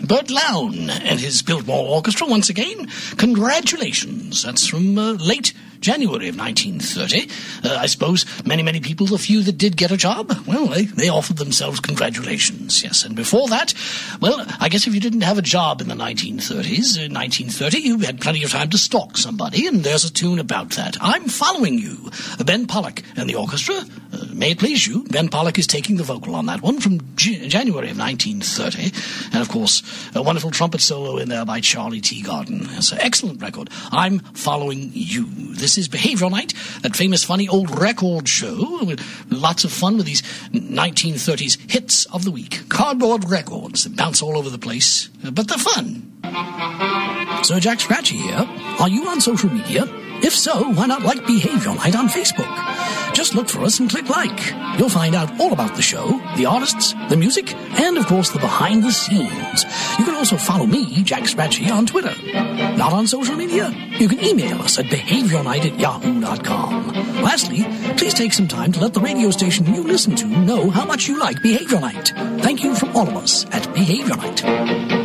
Bert Lown and his Biltmore Orchestra once again. Congratulations. That's from late January of 1930. I suppose many people, the few that did get a job, well, they offered themselves congratulations, yes. And before that, well, I guess if you didn't have a job in the 1930s, in 1930, you had plenty of time to stalk somebody, and there's a tune about that. I'm Following You, Ben Pollock and the orchestra. May it please you, Ben Pollock is taking the vocal on that one from January of 1930. And, of course, a wonderful trumpet solo in there by Charlie Teagarden. It's an excellent record. I'm Following You. This is Behavioral Night, that famous funny old record show. Lots of fun with these 1930s hits of the week. Cardboard records that bounce all over the place, but they're fun. Sir Jack Scratchy here. Are you on social media? If so, why not like Behavioral Night on Facebook? Just look for us and click like. You'll find out all about the show, the artists, the music, and, of course, the behind the scenes. You can also follow me, Jack Scratchy, on Twitter. Not on social media? You can email us at behavioralnight@yahoo.com. Lastly, please take some time to let the radio station you listen to know how much you like Behavioral Night. Thank you from all of us at Behavioral Night.